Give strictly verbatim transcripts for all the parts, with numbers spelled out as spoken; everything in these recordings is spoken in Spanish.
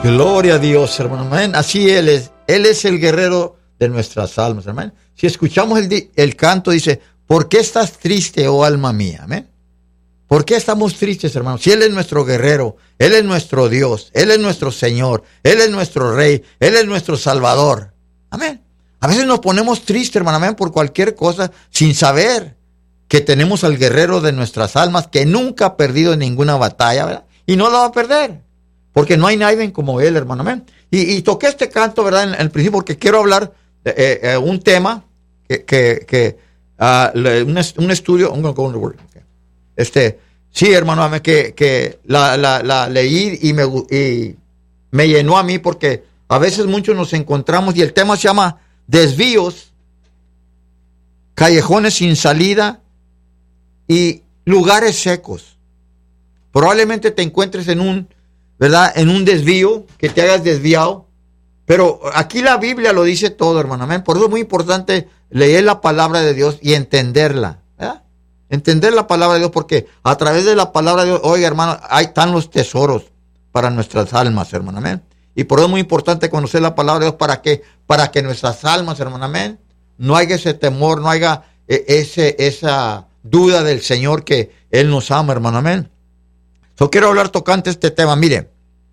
Gloria a Dios, hermano. Amén. Así Él es. Él es el guerrero de nuestras almas, hermano. Si escuchamos el, el canto, dice, ¿por qué estás triste, oh alma mía? Amén. ¿Por qué estamos tristes, hermano? Si Él es nuestro guerrero, Él es nuestro Dios, Él es nuestro Señor, Él es nuestro Rey, Él es nuestro Salvador. Amén. A veces nos ponemos tristes, hermano, amén, por cualquier cosa, sin saber que tenemos al guerrero de nuestras almas, que nunca ha perdido ninguna batalla, ¿verdad? Y no la va a perder, porque no hay nadie como Él, hermano, amén. Y, y toqué este canto, ¿verdad? En, en el principio, porque quiero hablar de eh, eh, un tema que, que, que uh, le, un, un estudio, I'm gonna go on the word. Okay. Este, sí, hermano, amén, que, que la, la, la leí y me, y me llenó a mí, porque a veces muchos nos encontramos, y el tema se llama desvíos, callejones sin salida y lugares secos. Probablemente te encuentres en un, ¿verdad? En un desvío, que te hagas desviado. Pero aquí la Biblia lo dice todo, hermano. Amén. Por eso es muy importante leer la palabra de Dios y entenderla. ¿Verdad? Entender la palabra de Dios, porque a través de la palabra de Dios, oiga, hermano, ahí están los tesoros para nuestras almas, hermano. Amén. Y por eso es muy importante conocer la palabra de Dios. ¿Para qué? Para que nuestras almas, hermano, amén, no haya ese temor, no haya ese, esa duda del Señor, que Él nos ama, hermano, amén. Yo quiero hablar tocante este tema. Mire,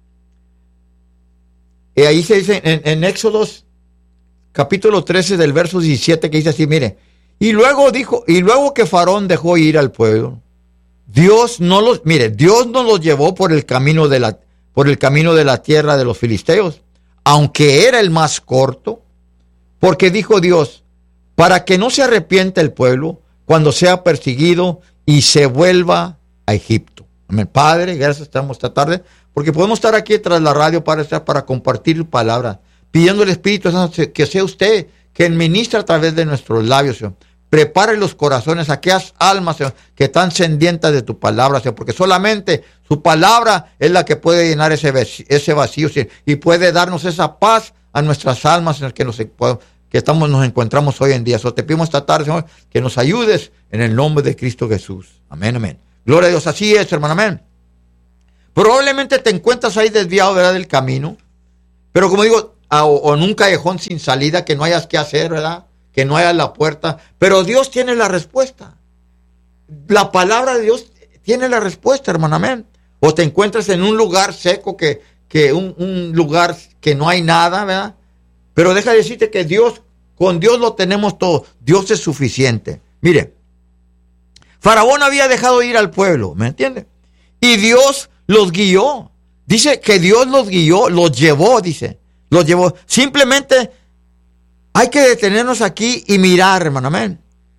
y ahí se dice en, en Éxodos capítulo trece del verso diecisiete, que dice así, mire, y luego dijo, y luego que Faraón dejó ir al pueblo, Dios no los, mire, Dios no los llevó por el camino de la, por el camino de la tierra de los filisteos, aunque era el más corto, porque dijo Dios, para que no se arrepienta el pueblo cuando sea perseguido y se vuelva a Egipto. Amén. Padre, gracias, estamos esta tarde, porque podemos estar aquí tras la radio para, para compartir palabra, pidiendo al Espíritu Santo que sea usted quien ministra a través de nuestros labios, Señor. Prepare los corazones a aquellas almas, Señor, que están sedientas de tu palabra, Señor, porque solamente su palabra es la que puede llenar ese vacío, ese vacío, Señor, y puede darnos esa paz a nuestras almas, Señor, que nos, que estamos, nos encontramos hoy en día. So, te pedimos esta tarde, Señor, que nos ayudes en el nombre de Cristo Jesús. Amén, amén. Gloria a Dios, así es, hermano, amén. Probablemente te encuentras ahí desviado, ¿verdad?, del camino, pero como digo, o, o en un callejón sin salida, que no hayas qué hacer, ¿verdad?, que no haya la puerta, pero Dios tiene la respuesta. La palabra de Dios tiene la respuesta, hermano, amén. O te encuentras en un lugar seco, que, que un, un lugar que no hay nada, ¿verdad? Pero deja de decirte que Dios, con Dios lo tenemos todo. Dios es suficiente. Mire, Faraón había dejado ir al pueblo, ¿me entiende? Y Dios los guió. Dice que Dios los guió, los llevó, dice. Los llevó. Simplemente hay que detenernos aquí y mirar, hermano, amén.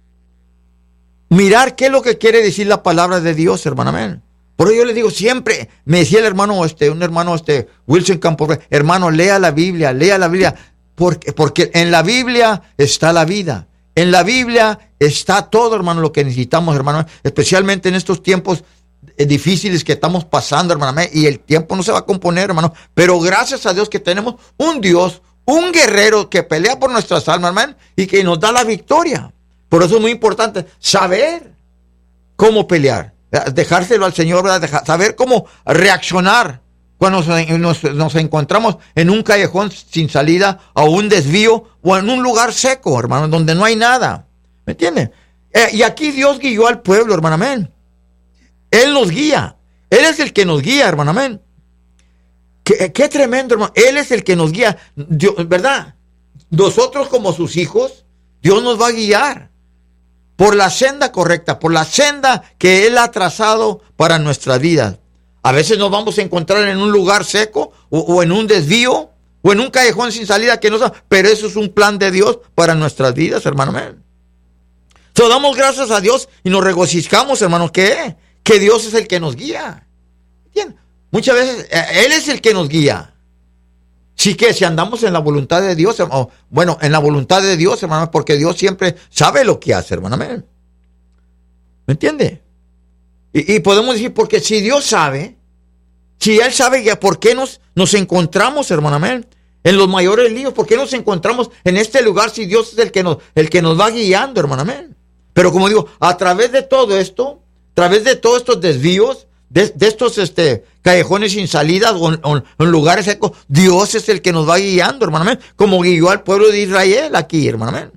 Mirar qué es lo que quiere decir la palabra de Dios, hermano, amén. Por eso yo les digo siempre, me decía el hermano, este, un hermano, este, Wilson Campos, hermano, lea la Biblia, lea la Biblia, porque, porque en la Biblia está la vida. En la Biblia está todo, hermano, lo que necesitamos, hermano, especialmente en estos tiempos difíciles que estamos pasando, hermano, y el tiempo no se va a componer, hermano, pero gracias a Dios que tenemos un Dios, un guerrero que pelea por nuestras almas, hermano, y que nos da la victoria. Por eso es muy importante saber cómo pelear, dejárselo al Señor, Dejar, saber cómo reaccionar cuando nos, nos, nos encontramos en un callejón sin salida, o un desvío, o en un lugar seco, hermano, donde no hay nada. ¿Me entienden? Eh, y aquí Dios guió al pueblo, hermano, amén. Él nos guía. Él es el que nos guía, hermano, amén. Qué, qué tremendo, hermano. Él es el que nos guía. Dios, ¿verdad? Nosotros como sus hijos, Dios nos va a guiar por la senda correcta, por la senda que Él ha trazado para nuestras vidas. A veces nos vamos a encontrar en un lugar seco, o, o en un desvío, o en un callejón sin salida que no sabe, pero eso es un plan de Dios para nuestras vidas, hermano, amén. So, damos gracias a Dios y nos regocijamos, hermano, que, que Dios es el que nos guía. ¿Entiendes? Muchas veces Él es el que nos guía. Sí, que si andamos en la voluntad de Dios, hermano, bueno, en la voluntad de Dios, hermano, porque Dios siempre sabe lo que hace, hermano, amén. ¿Me entiende? Y, y podemos decir, porque si Dios sabe, si Él sabe ya por qué nos, nos encontramos, hermano, amén, en los mayores líos, por qué nos encontramos en este lugar si Dios es el que nos, el que nos va guiando, hermano, amén. Pero como digo, a través de todo esto, a través de todos estos desvíos, de, de estos este, callejones sin salida o, o, o en lugares secos, Dios es el que nos va guiando, hermano, amén, como guió al pueblo de Israel aquí, hermano, amén.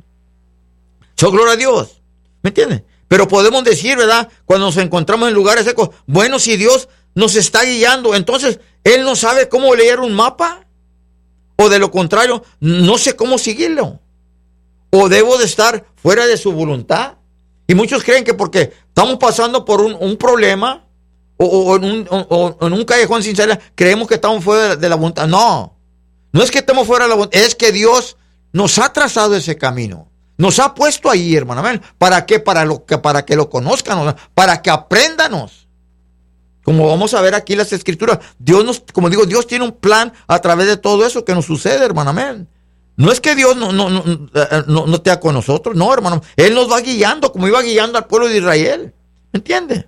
So, gloria a Dios, ¿me entienden? Pero podemos decir, ¿verdad? Cuando nos encontramos en lugares secos, bueno, si Dios nos está guiando, entonces Él no sabe cómo leer un mapa, o de lo contrario, no sé cómo seguirlo, o debo de estar fuera de su voluntad. Y muchos creen que porque estamos pasando por un, un problema o, o, en un, o, o en un callejón sin salida, creemos que estamos fuera de la voluntad. No, no es que estemos fuera de la voluntad, es que Dios nos ha trazado ese camino. Nos ha puesto ahí, hermano. ¿Para qué? Para, lo, que, para que lo conozcan, para que aprendanos. Como vamos a ver aquí las escrituras, Dios nos, como digo, Dios tiene un plan a través de todo eso que nos sucede, hermano. Amén. No es que Dios no, no, no, no, no esté con nosotros, no, hermano. Él nos va guiando como iba guiando al pueblo de Israel. ¿Me entiende?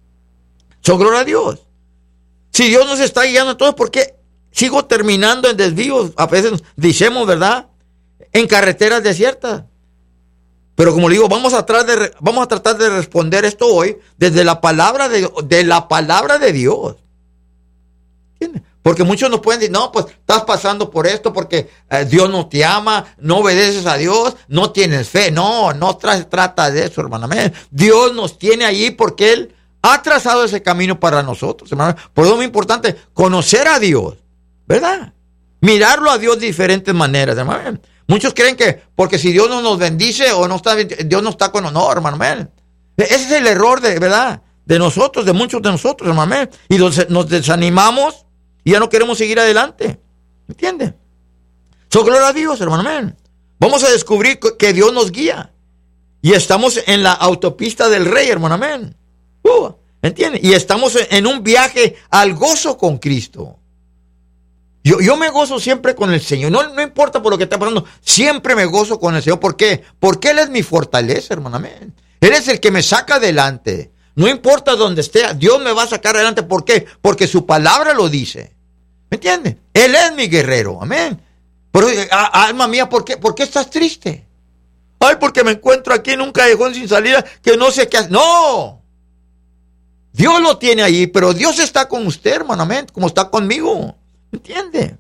So, gloria a Dios. Si Dios nos está guiando, entonces, ¿por qué sigo terminando en desvíos? A veces decimos, ¿verdad? En carreteras desiertas. Pero como le digo, vamos a, tratar de, vamos a tratar de responder esto hoy desde la palabra de, de la palabra de Dios. ¿Entiendes? Porque muchos nos pueden decir, no, pues estás pasando por esto porque eh, Dios no te ama, no obedeces a Dios, no tienes fe. No, no tra- trata de eso, hermano. Dios nos tiene ahí porque Él ha trazado ese camino para nosotros, hermano. Por eso es muy importante conocer a Dios, ¿verdad? Mirarlo a Dios de diferentes maneras, hermano. Muchos creen que porque si Dios no nos bendice o no está, Dios no está con nosotros, hermano. Ese es el error, de verdad, de nosotros, de muchos de nosotros, hermano. Y nos, nos desanimamos. Y ya no queremos seguir adelante. ¿Me entiende? So, gloria a Dios, hermano. Amén. Vamos a descubrir que Dios nos guía. Y estamos en la autopista del Rey, hermano. Amén. Uh, ¿Entiende? Y estamos en un viaje al gozo con Cristo. Yo, yo me gozo siempre con el Señor. No, no importa por lo que está pasando. Siempre me gozo con el Señor. ¿Por qué? Porque Él es mi fortaleza, hermano. Amén. Él es el que me saca adelante. No importa dónde esté, Dios me va a sacar adelante. ¿Por qué? Porque su palabra lo dice. ¿Me entiende? Él es mi guerrero. Amén. Pero, alma mía, ¿por qué, ¿por qué estás triste? Ay, porque me encuentro aquí en un callejón sin salida que no sé qué hacer. ¡No! Dios lo tiene ahí, pero Dios está con usted, hermano. Amén. Como está conmigo. ¿Me entiende?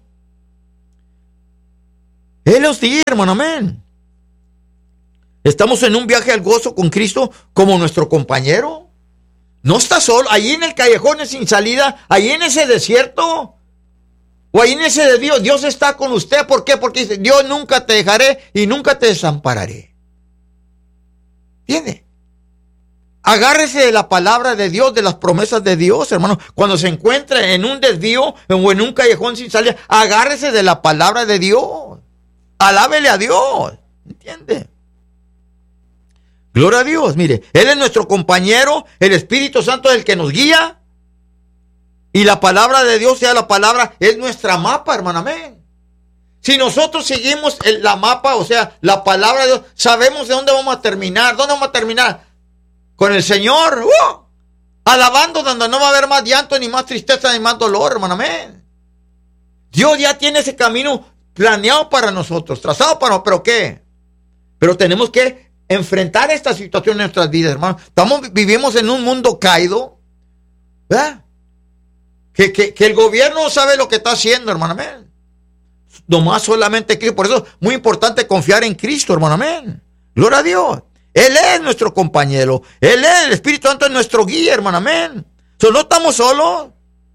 Él os dice, hermano. Amén. Estamos en un viaje al gozo con Cristo como nuestro compañero. No está solo, ahí en el callejón sin salida, ahí en ese desierto, o ahí en ese desvío, Dios está con usted. ¿Por qué? Porque dice, Dios nunca te dejaré y nunca te desampararé. ¿Entiende? Agárrese de la palabra de Dios, de las promesas de Dios, hermano. Cuando se encuentre en un desvío o en un callejón sin salida, agárrese de la palabra de Dios. Alábele a Dios. ¿Entiende? Gloria a Dios, mire, Él es nuestro compañero, el Espíritu Santo es el que nos guía, y la palabra de Dios, sea la palabra, es nuestra mapa, hermano, amén. Si nosotros seguimos el, la mapa, o sea, la palabra de Dios, sabemos de dónde vamos a terminar. ¿Dónde vamos a terminar? Con el Señor, ¡uh! Alabando, donde no va a haber más llanto, ni más tristeza, ni más dolor, hermano, amén. Dios ya tiene ese camino planeado para nosotros, trazado para nosotros, ¿pero qué? Pero tenemos que enfrentar esta situación en nuestras vidas, hermano. Estamos, vivimos en un mundo caído, ¿verdad? Que, que, que el gobierno sabe lo que está haciendo, hermano, amén. Nomás solamente Cristo. Por eso es muy importante confiar en Cristo, hermano, amén. Gloria a Dios. Él es nuestro compañero. Él es, el Espíritu Santo es nuestro guía, hermano, amén. So, no estamos solos.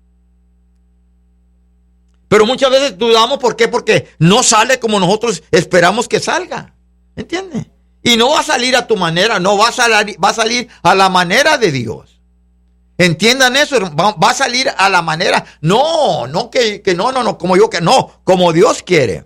Pero muchas veces dudamos, ¿por qué? Porque no sale como nosotros esperamos que salga. ¿Entiendes? Y no va a salir a tu manera, no va a salir, va a salir a la manera de Dios. Entiendan eso, va, va a salir a la manera, no, no que, que no, no, no, como yo que no, como Dios quiere.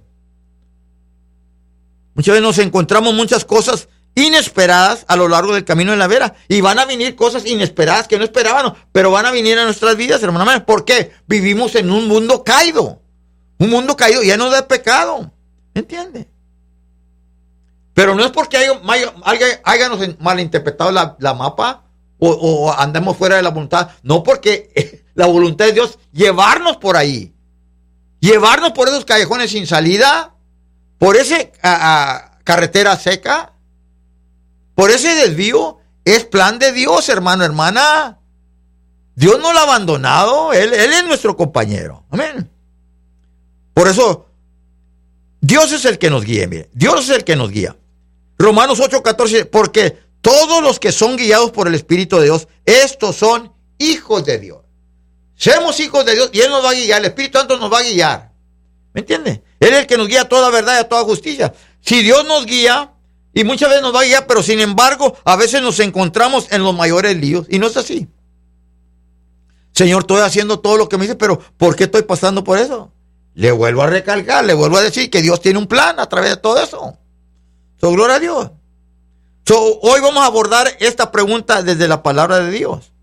Muchas veces nos encontramos muchas cosas inesperadas a lo largo del camino de la vera, y van a venir cosas inesperadas que no esperábamos, pero van a venir a nuestras vidas, hermano. ¿Por qué? Vivimos en un mundo caído, un mundo caído lleno de pecado, ¿entiende? Pero no es porque alguien haya malinterpretado la, la mapa o, o andemos fuera de la voluntad. No, porque la voluntad de Dios llevarnos por ahí. Llevarnos por esos callejones sin salida. Por esa carretera seca. Por ese desvío. Es plan de Dios, hermano, hermana. Dios no lo ha abandonado, Él, Él es nuestro compañero. Amén. Por eso, Dios es el que nos guía, mire, Dios es el que nos guía. Romanos ocho catorce, porque todos los que son guiados por el Espíritu de Dios, estos son hijos de Dios. Somos hijos de Dios y Él nos va a guiar, el Espíritu Santo nos va a guiar. ¿Me entiende? Él es el que nos guía a toda verdad y a toda justicia. Si Dios nos guía, y muchas veces nos va a guiar, pero sin embargo, a veces nos encontramos en los mayores líos, y no es así. Señor, estoy haciendo todo lo que me dice, pero ¿por qué estoy pasando por eso? Le vuelvo a recalcar, le vuelvo a decir que Dios tiene un plan a través de todo eso. So, gloria a Dios. So, hoy vamos a abordar esta pregunta desde la palabra de Dios.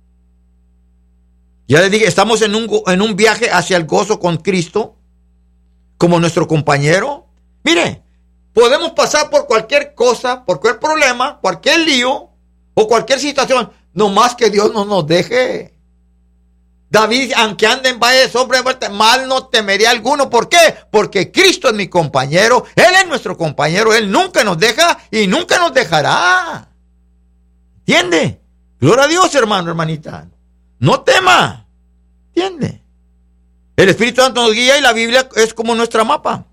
Ya les dije, estamos en un, en un viaje hacia el gozo con Cristo, como nuestro compañero. Mire, podemos pasar por cualquier cosa, por cualquier problema, cualquier lío, o cualquier situación, no más que Dios no nos deje. David, aunque ande en valle de sombra de muerte, mal no temería alguno. ¿Por qué? Porque Cristo es mi compañero, Él es nuestro compañero, Él nunca nos deja y nunca nos dejará. ¿Entiende? Gloria a Dios, hermano, hermanita. No tema. ¿Entiende? El Espíritu Santo nos guía y la Biblia es como nuestra mapa.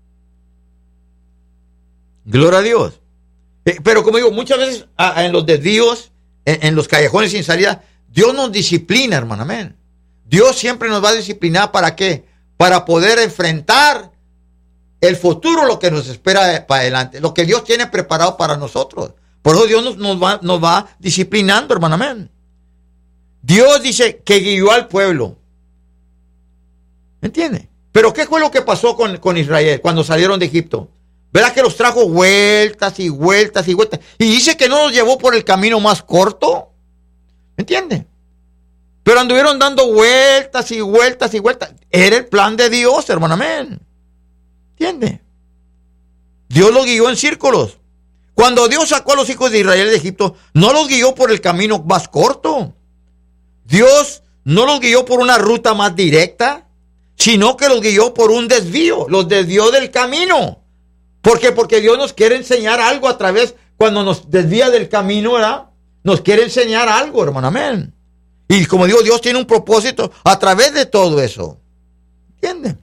Gloria a Dios. Eh, pero como digo, muchas veces a, a, en los desvíos, en, en los callejones sin salida, Dios nos disciplina, hermano, amén. Dios siempre nos va a disciplinar, ¿para qué? Para poder enfrentar el futuro, lo que nos espera para adelante, lo que Dios tiene preparado para nosotros. Por eso Dios nos, nos, va, nos va disciplinando, hermano, amén. Dios dice que guió al pueblo. ¿Me entiende? Pero ¿qué fue lo que pasó con, con Israel cuando salieron de Egipto? ¿Verdad que los trajo vueltas y vueltas y vueltas? Y dice que no los llevó por el camino más corto. ¿Me entiende? Pero anduvieron dando vueltas y vueltas y vueltas. Era el plan de Dios, hermano, amén. ¿Entiende? Dios los guió en círculos. Cuando Dios sacó a los hijos de Israel de Egipto, no los guió por el camino más corto. Dios no los guió por una ruta más directa, sino que los guió por un desvío. Los desvió del camino. ¿Por qué? Porque Dios nos quiere enseñar algo a través, cuando nos desvía del camino, ¿verdad? Nos quiere enseñar algo, hermano, amén. Y como digo, Dios tiene un propósito a través de todo eso. ¿Entienden?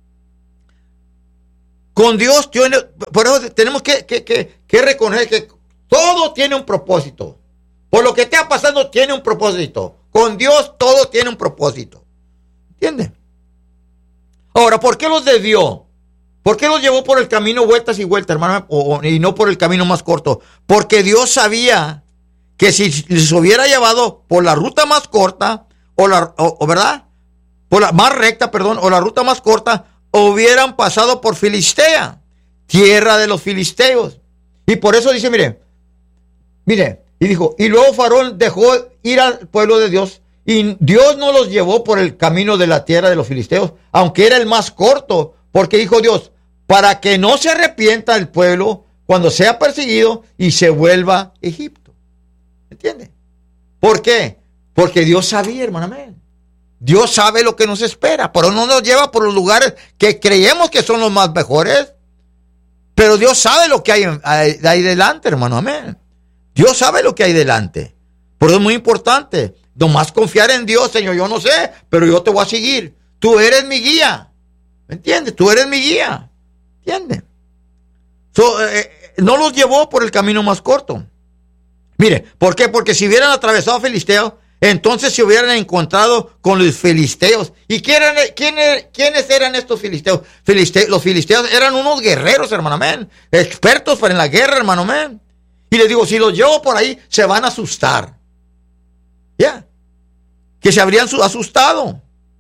Con Dios, tiene, por eso tenemos que, que, que, que reconocer que todo tiene un propósito. Por lo que está pasando, tiene un propósito. Con Dios, todo tiene un propósito. ¿Entienden? Ahora, ¿por qué los desvió? ¿Por qué los llevó por el camino vueltas y vueltas, hermano? O, y no por el camino más corto. Porque Dios sabía que si les hubiera llevado por la ruta más corta, o la, o, o verdad, por la más recta, perdón, o la ruta más corta, hubieran pasado por Filistea, tierra de los filisteos. Y por eso dice, mire, mire, y dijo, y luego Faraón dejó ir al pueblo de Dios, y Dios no los llevó por el camino de la tierra de los filisteos, aunque era el más corto, porque dijo Dios, para que no se arrepienta el pueblo cuando sea perseguido y se vuelva a Egipto. ¿Entiende? ¿Por qué? Porque Dios sabía, hermano, amén. Dios sabe lo que nos espera, pero no nos lleva por los lugares que creemos que son los más mejores. Pero Dios sabe lo que hay ahí, ahí delante, hermano, amén. Dios sabe lo que hay delante. Por eso es muy importante. Nomás confiar en Dios, Señor, yo no sé, pero yo te voy a seguir. Tú eres mi guía. ¿Me entiendes? Tú eres mi guía. ¿Entiendes? So, eh, no los llevó por el camino más corto. Mire, ¿por qué? Porque si hubieran atravesado Filisteos, entonces se hubieran encontrado con los filisteos. ¿Y quién eran, quién, quiénes eran estos filisteos? Filiste, los filisteos eran unos guerreros, hermano, amén. Expertos en la guerra, hermano, amén. Y les digo, si los llevo por ahí, se van a asustar. Ya. Yeah. Que se habrían asustado.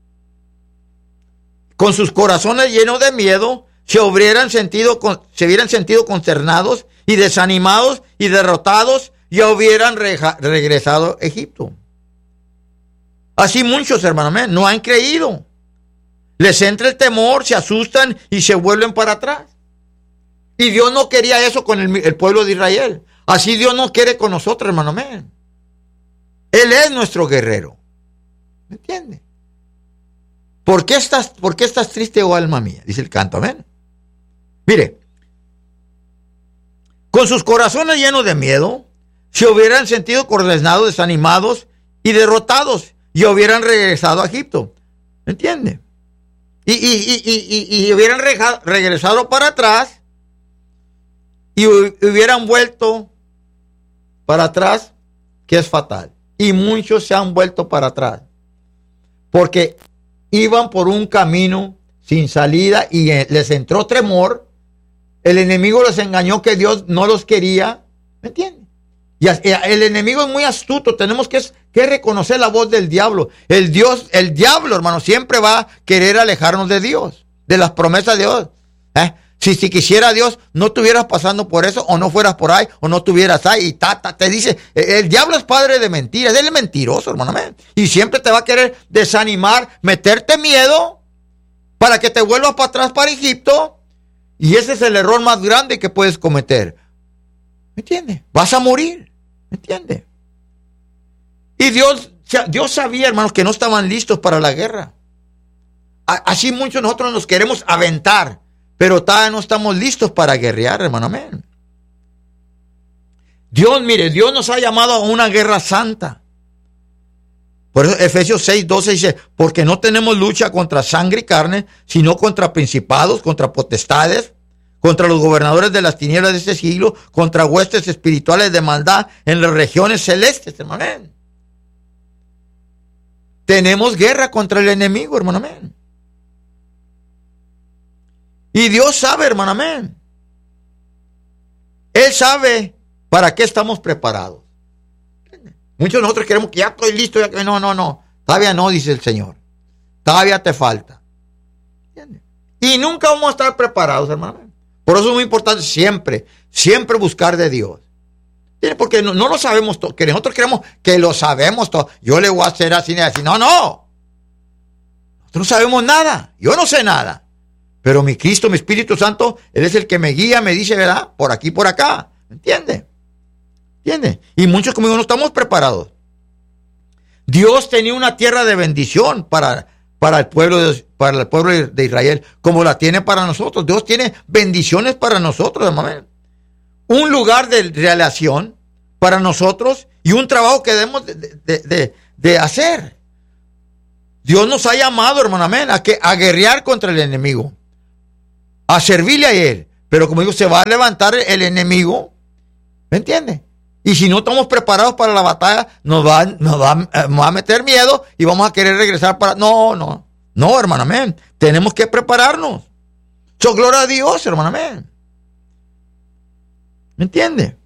Con sus corazones llenos de miedo, se hubieran sentido, se hubieran sentido consternados y desanimados y derrotados, ya hubieran reja, regresado a Egipto. Así muchos, hermanos, no han creído. Les entra el temor, se asustan y se vuelven para atrás. Y Dios no quería eso con el, el pueblo de Israel. Así Dios no quiere con nosotros, hermano. Él es nuestro guerrero. ¿Me entiende? ¿Por qué estás, por qué estás triste, oh alma mía? Dice el canto, amén. Mire, con sus corazones llenos de miedo, se hubieran sentido condenados, desanimados y derrotados, y hubieran regresado a Egipto. ¿Me entiende? Y, y, y, y, y, y hubieran reja, regresado para atrás y hubieran vuelto para atrás, que es fatal. Y muchos se han vuelto para atrás porque iban por un camino sin salida y les entró temor. El enemigo les engañó que Dios no los quería. ¿Me entiendes? Y el enemigo es muy astuto. Tenemos que, que reconocer la voz del diablo. El Dios, el diablo, hermano, siempre va a querer alejarnos de Dios, de las promesas de Dios. ¿Eh? Si, si quisiera Dios, no estuvieras pasando por eso, o no fueras por ahí, o no estuvieras ahí. Y tata, te dice, el diablo es padre de mentiras. Él es mentiroso, hermano. Y siempre te va a querer desanimar, meterte miedo para que te vuelvas para atrás para Egipto. Y ese es el error más grande que puedes cometer. ¿Me entiendes? Vas a morir. ¿Me entiendes? Y Dios, Dios sabía, hermanos, que no estaban listos para la guerra. Así muchos de nosotros nos queremos aventar, pero todavía no estamos listos para guerrear, hermano. Amén. Dios, mire, Dios nos ha llamado a una guerra santa. Por eso Efesios seis, doce dice, porque no tenemos lucha contra sangre y carne, sino contra principados, contra potestades, contra los gobernadores de las tinieblas de este siglo, contra huestes espirituales de maldad en las regiones celestes, hermano. Amén. Tenemos guerra contra el enemigo, hermano. Amén. Y Dios sabe, hermano. Amén. Él sabe para qué estamos preparados. Muchos de nosotros queremos que ya estoy listo. Ya que... No, no, no. Todavía no, dice el Señor. Todavía te falta. ¿Entiendes? Y nunca vamos a estar preparados, hermano. Por eso es muy importante siempre, siempre buscar de Dios. Porque no, no lo sabemos todo. Que nosotros creemos que lo sabemos todo. Yo le voy a hacer así y así. No, no. Nosotros no sabemos nada. Yo no sé nada. Pero mi Cristo, mi Espíritu Santo, Él es el que me guía, me dice, ¿verdad? Por aquí, por acá. ¿Me entiende? ¿Entiende? Y muchos conmigo no estamos preparados. Dios tenía una tierra de bendición para, para, el pueblo de, para el pueblo de Israel, como la tiene para nosotros. Dios tiene bendiciones para nosotros, hermano. Un lugar de relación para nosotros y un trabajo que debemos de, de, de, de hacer. Dios nos ha llamado, hermano, amén, a, que, a guerrear contra el enemigo, a servirle a Él. Pero como digo, se va a levantar el enemigo, ¿me entiende? Y si no estamos preparados para la batalla, nos va, nos va, nos va a meter miedo y vamos a querer regresar para... No, no, no, hermano, amén. Tenemos que prepararnos. So, gloria a Dios, hermano, amén. ¿Me entiende?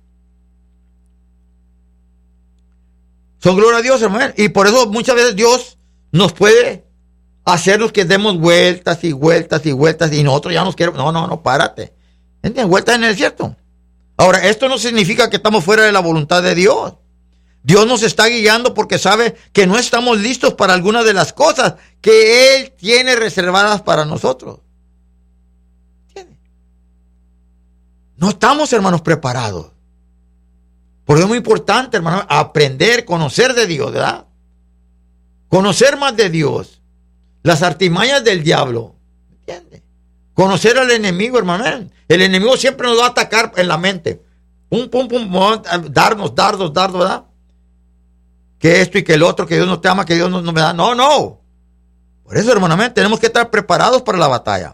So, gloria a Dios, hermano. Y por eso muchas veces Dios nos puede hacernos que demos vueltas y vueltas y vueltas y nosotros ya nos queremos... No, no, no, párate. ¿Entiendes? Vueltas en el desierto. Ahora, esto no significa que estamos fuera de la voluntad de Dios. Dios nos está guiando porque sabe que no estamos listos para algunas de las cosas que Él tiene reservadas para nosotros. ¿Entiendes? No estamos, hermanos, preparados. Por eso es muy importante, hermanos, aprender, conocer de Dios, ¿verdad? Conocer más de Dios. Las artimañas del diablo. ¿Entiendes? Conocer al enemigo, hermano. El enemigo siempre nos va a atacar en la mente. Pum, pum, pum, darnos, dardos, dardos, ¿verdad? Que esto y que el otro, que Dios no te ama, que Dios no, no me da. No, no. Por eso, hermano, tenemos que estar preparados para la batalla.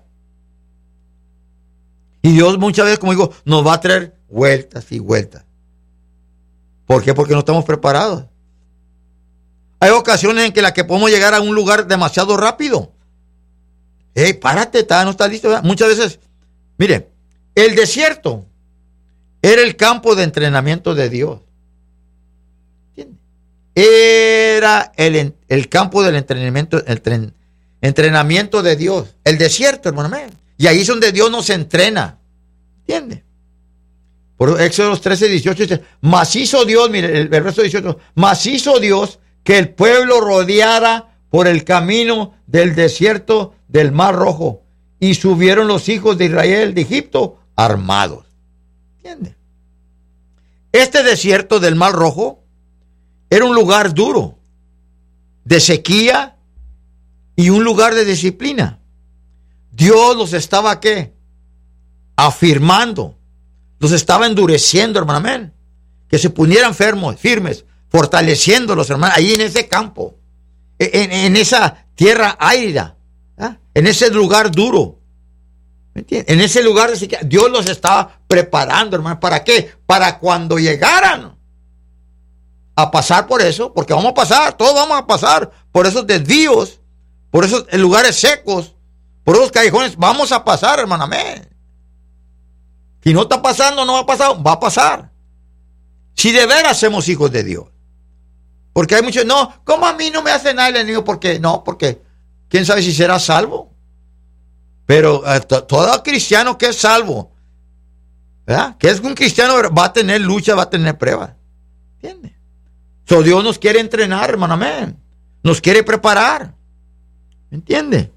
Y Dios muchas veces, como digo, nos va a traer vueltas y vueltas. ¿Por qué? Porque no estamos preparados. Hay ocasiones en que la que podemos llegar a un lugar demasiado rápido. Hey, párate, está, no estás listo, ¿verdad? Muchas veces, mire, el desierto era el campo de entrenamiento de Dios. ¿Entiendes? Era el, el campo del entrenamiento, el tren, entrenamiento de Dios. El desierto, hermano. Y ahí es donde Dios nos entrena. ¿Entiendes? Por Éxodo trece, dieciocho dice, mas hizo Dios, mire, el, el verso dieciocho, mas hizo Dios que el pueblo rodeara por el camino del desierto del Mar Rojo, y subieron los hijos de Israel de Egipto armados. ¿Entiendes? Este desierto del Mar Rojo era un lugar duro, de sequía y un lugar de disciplina. Dios los estaba, ¿qué? Afirmando, los estaba endureciendo, hermano, amén. Que se pusieran firmes, firmes, fortaleciéndolos, hermano, ahí en ese campo. en, en esa tierra árida, ¿ah? En ese lugar duro. ¿Me entiendes? En ese lugar Dios los estaba preparando, hermano. ¿Para qué? Para cuando llegaran a pasar por eso, porque vamos a pasar, todos vamos a pasar por esos desvíos, por esos lugares secos, por esos callejones, vamos a pasar, hermano, amén. Si no está pasando, no va a pasar, va a pasar. Si de veras somos hijos de Dios. Porque hay muchos, no, ¿cómo a mí no me hace nada el enemigo? Porque no, porque quién sabe si será salvo. Pero eh, todo cristiano que es salvo, ¿verdad? Que es un cristiano va a tener lucha, va a tener pruebas. ¿Entiendes? So, Dios nos quiere entrenar, hermano, amén. Nos quiere preparar. ¿Me entiende?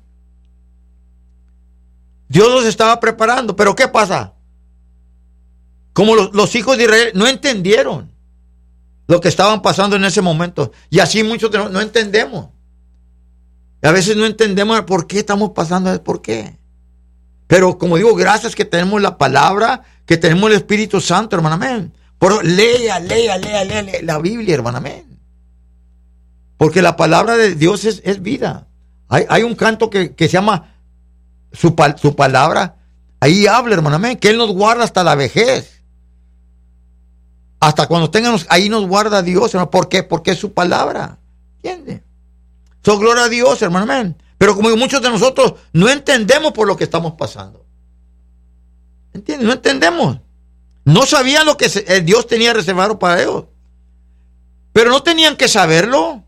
Dios los estaba preparando, pero ¿qué pasa? Como los, los hijos de Israel no entendieron lo que estaban pasando en ese momento. Y así muchos de nosotros no entendemos. Y a veces no entendemos por qué estamos pasando, por qué. Pero como digo, gracias que tenemos la palabra, que tenemos el Espíritu Santo, hermano, amén. Por, lea, lea, lea, lea, lea la Biblia, hermano, amén. Porque la palabra de Dios es, es vida. Hay, hay un canto que, que se llama su, su palabra. Ahí habla, hermano, amén, que Él nos guarda hasta la vejez. Hasta cuando tengamos, ahí nos guarda Dios, hermano. ¿Por qué? Porque es su palabra. ¿Entiendes? So, gloria a Dios, hermano, amén. Pero como digo, muchos de nosotros no entendemos por lo que estamos pasando. ¿Entiendes? No entendemos. No sabían lo que Dios tenía reservado para ellos. Pero no tenían que saberlo.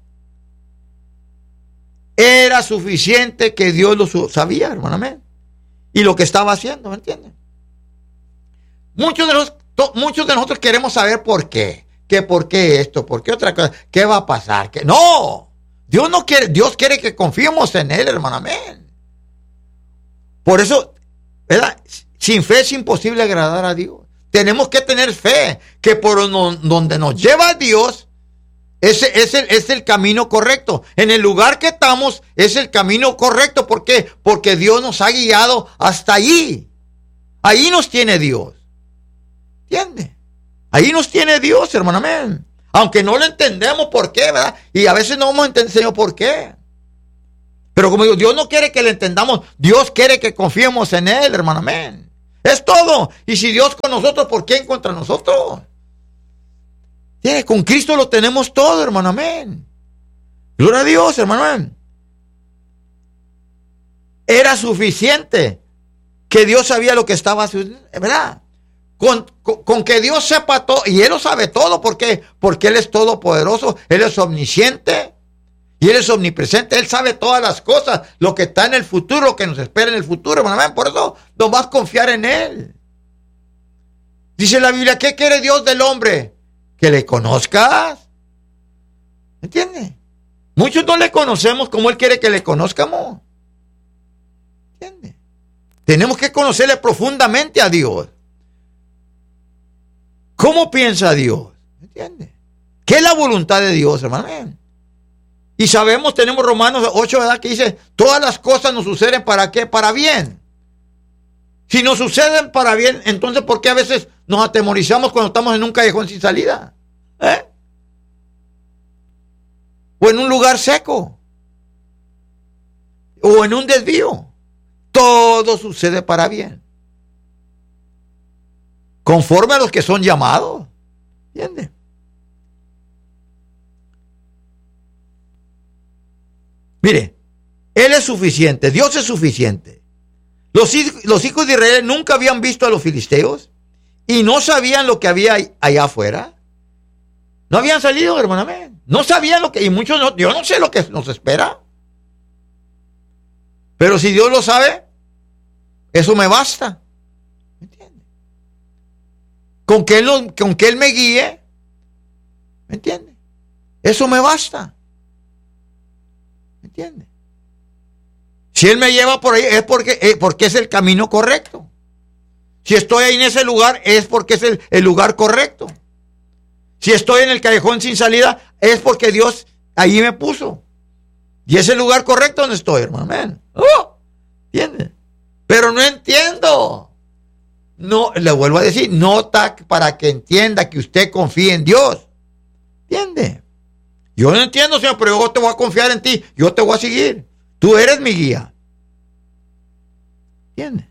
Era suficiente que Dios lo sabía, hermano, amén. Y lo que estaba haciendo, ¿me entienden? Muchos de, los, to, muchos de nosotros queremos saber por qué. ¿Qué por qué esto? ¿Por qué otra cosa? ¿Qué va a pasar? ¿Qué? No. Dios no quiere, Dios quiere que confiemos en Él, hermano, amén. Por eso, ¿verdad? Sin fe es imposible agradar a Dios. Tenemos que tener fe, que por no, donde nos lleva Dios, ese es el, es el camino correcto. En el lugar que estamos, es el camino correcto. ¿Por qué? Porque Dios nos ha guiado hasta allí. Ahí nos tiene Dios. ¿Entiende? Ahí nos tiene Dios, hermano, amén. Aunque no lo entendemos por qué, ¿verdad? Y a veces no vamos a entender, Señor, por qué. Pero como digo, Dios no quiere que le entendamos. Dios quiere que confiemos en Él, hermano, amén. Es todo. Y si Dios con nosotros, ¿por qué contra nosotros? ¿Tiene? Con Cristo lo tenemos todo, hermano, amén. Gloria a Dios, hermano, amén. Era suficiente que Dios sabía lo que estaba haciendo, ¿verdad? Con, con, con que Dios sepa todo, y Él lo sabe todo, ¿por qué? Porque Él es todopoderoso, Él es omnisciente, y Él es omnipresente, Él sabe todas las cosas, lo que está en el futuro, lo que nos espera en el futuro, hermano, por eso no vas a confiar en Él. Dice la Biblia, ¿qué quiere Dios del hombre? Que le conozcas. ¿Entiendes? Muchos no le conocemos como Él quiere que le conozcamos. ¿Entiendes? Tenemos que conocerle profundamente a Dios. ¿Cómo piensa Dios? ¿Entiendes? ¿Qué es la voluntad de Dios, hermano? Y sabemos, tenemos Romanos ocho, ¿verdad? Que dice, todas las cosas nos suceden ¿para qué? Para bien. Si nos suceden para bien, entonces ¿por qué a veces nos atemorizamos cuando estamos en un callejón sin salida? ¿Eh? O en un lugar seco. O en un desvío. Todo sucede para bien. Conforme a los que son llamados. ¿Entiendes? Mire, Él es suficiente, Dios es suficiente. Los, los hijos de Israel nunca habían visto a los filisteos y no sabían lo que había allá afuera. No habían salido, hermano, amén. No sabían lo que, y muchos no, yo no sé lo que nos espera. Pero si Dios lo sabe, eso me basta. ¿Me entiendes? Con que Él, no, con que Él me guíe, ¿me entiendes? Eso me basta. ¿Me entiendes? Si Él me lleva por ahí es porque, es porque es el camino correcto. Si estoy ahí en ese lugar es porque es el, el lugar correcto. Si estoy en el callejón sin salida es porque Dios ahí me puso. Y es el lugar correcto donde estoy, hermano. Amén. Oh, ¿entiendes? Pero no entiendo. No, le vuelvo a decir, nota para que entienda que usted confíe en Dios. ¿Entiende? Yo no entiendo, Señor, pero yo te voy a confiar en ti. Yo te voy a seguir. Tú eres mi guía. ¿Entiendes?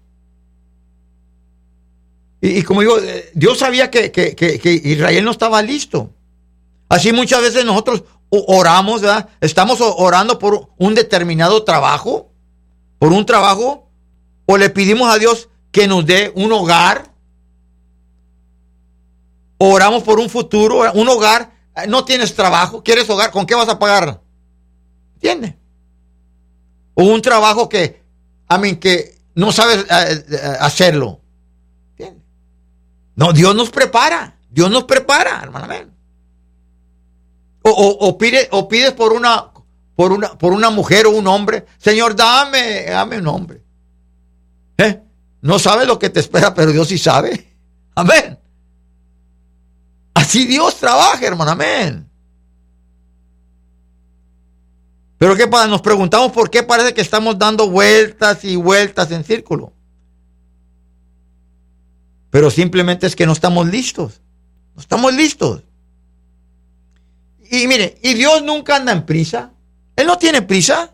Y, y como digo, Dios sabía que, que, que, que Israel no estaba listo. Así muchas veces nosotros oramos, ¿verdad? Estamos orando por un determinado trabajo, por un trabajo, o le pedimos a Dios que nos dé un hogar. Oramos por un futuro, un hogar. No tienes trabajo, quieres hogar, ¿con qué vas a pagar? ¿Entiendes? O un trabajo que, a mí, que no sabes uh, hacerlo. ¿Entiendes? No, Dios nos prepara, Dios nos prepara, hermano. O, o, o, pide, o pides por una, por una, por una mujer o un hombre, Señor, dame, dame un hombre. ¿Eh? No sabes lo que te espera, pero Dios sí sabe. Amén. Así Dios trabaja, hermano, amén. Pero ¿qué pasa? Nos preguntamos por qué parece que estamos dando vueltas y vueltas en círculo. Pero simplemente es que no estamos listos. No estamos listos. Y mire, y Dios nunca anda en prisa. Él no tiene prisa.